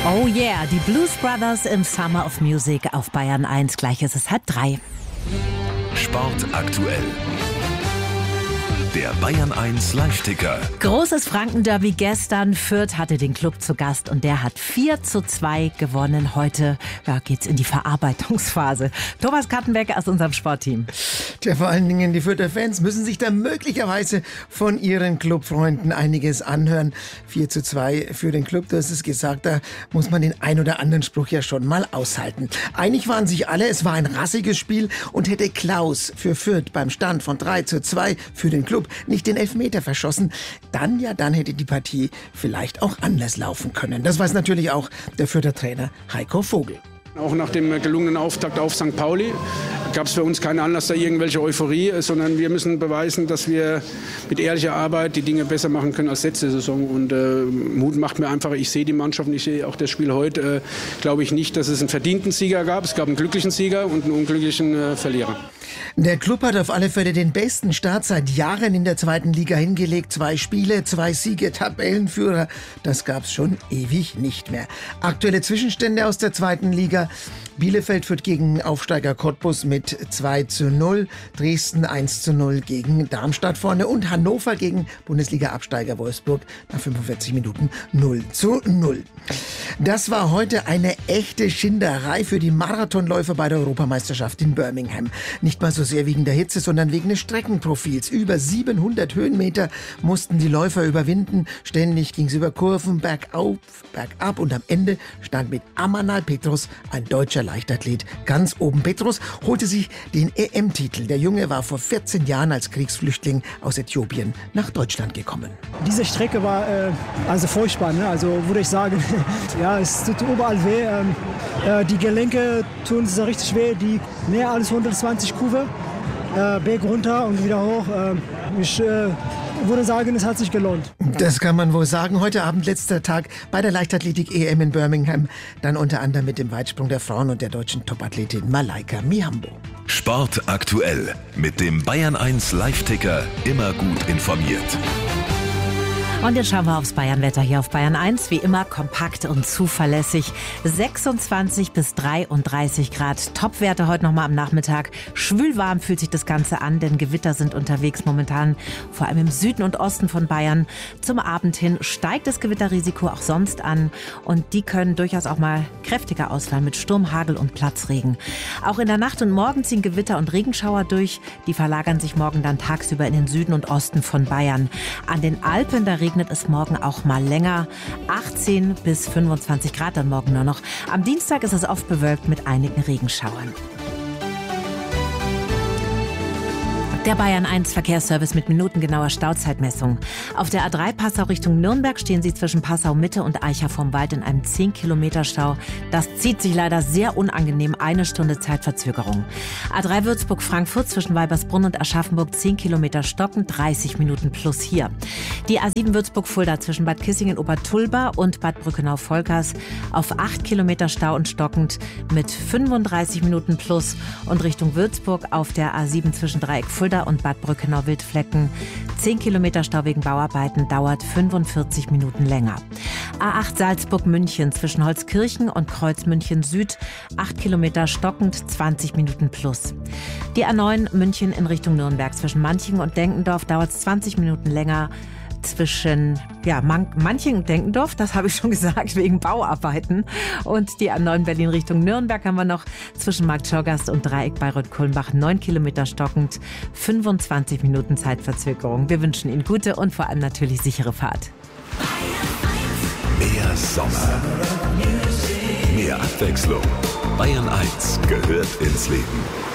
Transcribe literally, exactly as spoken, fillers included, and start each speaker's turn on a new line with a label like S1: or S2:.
S1: Oh yeah, die Blues Brothers im Summer of Music auf Bayern eins. Gleich ist es halb drei.
S2: Sport aktuell. Der Bayern eins Live-Ticker.
S1: Großes Franken-Derby gestern. Fürth hatte den Club zu Gast und der hat vier zu zwei gewonnen. Heute ja, geht's in die Verarbeitungsphase. Thomas Kattenbeck aus unserem Sportteam.
S3: Tja, vor allen Dingen die Fürther Fans müssen sich da möglicherweise von ihren Clubfreunden einiges anhören. vier zu zwei für den Club, du hast es gesagt, da muss man den ein oder anderen Spruch ja schon mal aushalten. Einig waren sich alle, es war ein rassiges Spiel und hätte Klaus für Fürth beim Stand von drei zu zwei für den Club nicht den Elfmeter verschossen, dann ja, dann hätte die Partie vielleicht auch anders laufen können. Das weiß natürlich auch der Fürther Trainer Heiko Vogel.
S4: Auch nach dem gelungenen Auftakt auf Sankt Pauli gab es für uns keinen Anlass, da irgendwelche Euphorie, sondern wir müssen beweisen, dass wir mit ehrlicher Arbeit die Dinge besser machen können als letzte Saison. Und äh, Mut macht mir einfach, ich sehe die Mannschaft und ich sehe auch das Spiel heute, äh, glaube ich nicht, dass es einen verdienten Sieger gab. Es gab einen glücklichen Sieger und einen unglücklichen äh, Verlierer.
S3: Der Club hat auf alle Fälle den besten Start seit Jahren in der zweiten Liga hingelegt. Zwei Spiele, zwei Siege, Tabellenführer. Das gab's schon ewig nicht mehr. Aktuelle Zwischenstände aus der zweiten Liga. Bielefeld führt gegen Aufsteiger Cottbus mit zwei zu null. Dresden eins zu null gegen Darmstadt vorne. Und Hannover gegen Bundesliga-Absteiger Wolfsburg nach fünfundvierzig Minuten null zu null. Das war heute eine echte Schinderei für die Marathonläufer bei der Europameisterschaft in Birmingham. Nicht mal so sehr wegen der Hitze, sondern wegen des Streckenprofils. Über siebenhundert Höhenmeter mussten die Läufer überwinden. Ständig ging es über Kurven, bergauf, bergab und am Ende stand mit Amanal Petros ein deutscher Leichtathlet ganz oben. Petros holte sich den E M-Titel. Der Junge war vor vierzehn Jahren als Kriegsflüchtling aus Äthiopien nach Deutschland gekommen.
S5: Diese Strecke war äh, also furchtbar, ne? Also würde ich sagen, ja, es tut überall weh. Ähm, äh, die Gelenke tun sehr richtig weh. Die mehr als hundertzwanzig Kurve, äh, Berg runter und wieder hoch. Äh, ich äh, würde sagen, es hat sich gelohnt.
S3: Das kann man wohl sagen. Heute Abend letzter Tag bei der Leichtathletik-E M in Birmingham. Dann unter anderem mit dem Weitsprung der Frauen und der deutschen Topathletin Malaika Mihambo.
S2: Sport aktuell mit dem Bayern eins Live-Ticker. Immer gut informiert.
S1: Und jetzt schauen wir aufs Bayernwetter hier auf Bayern eins. Wie immer kompakt und zuverlässig. sechsundzwanzig bis dreiunddreißig Grad. Topwerte heute nochmal am Nachmittag. Schwülwarm fühlt sich das Ganze an, denn Gewitter sind unterwegs momentan. Vor allem im Süden und Osten von Bayern. Zum Abend hin steigt das Gewitterrisiko auch sonst an. Und die können durchaus auch mal kräftiger ausfallen mit Sturm, Hagel und Platzregen. Auch in der Nacht und Morgen ziehen Gewitter und Regenschauer durch. Die verlagern sich morgen dann tagsüber in den Süden und Osten von Bayern. An den Alpen, da regnet es morgen auch mal länger. achtzehn bis fünfundzwanzig Grad dann morgen nur noch. Am Dienstag ist es oft bewölkt mit einigen Regenschauern. Der Bayern eins Verkehrsservice mit minutengenauer Stauzeitmessung. Auf der A drei Passau Richtung Nürnberg stehen Sie zwischen Passau Mitte und Eicher vom Wald in einem zehn Kilometer Stau. Das zieht sich leider sehr unangenehm, eine Stunde Zeitverzögerung. A drei Würzburg Frankfurt zwischen Weibersbrunn und Aschaffenburg zehn Kilometer stocken, dreißig Minuten plus hier. Die A sieben Würzburg Fulda zwischen Bad Kissingen Obertulba und Bad Brückenau-Volkers auf acht Kilometer Stau und stockend mit fünfunddreißig Minuten plus und Richtung Würzburg auf der A sieben zwischen Dreieck Fulda und Bad Brückenau-Wildflecken. zehn Kilometer Stau wegen Bauarbeiten dauert fünfundvierzig Minuten länger. A acht Salzburg-München zwischen Holzkirchen und Kreuz München Süd. acht Kilometer stockend, zwanzig Minuten plus. Die A neun München in Richtung Nürnberg zwischen Manching und Denkendorf dauert es zwanzig Minuten länger. Zwischen ja, Man- Manching und Denkendorf, das habe ich schon gesagt, wegen Bauarbeiten. Und die A neun Berlin Richtung Nürnberg haben wir noch zwischen Marktschorgast und Dreieck Bayreuth-Kulmbach neun Kilometer stockend, fünfundzwanzig Minuten Zeitverzögerung. Wir wünschen Ihnen gute und vor allem natürlich sichere Fahrt.
S2: Mehr Sommer. Mehr Abwechslung. Bayern eins gehört ins Leben.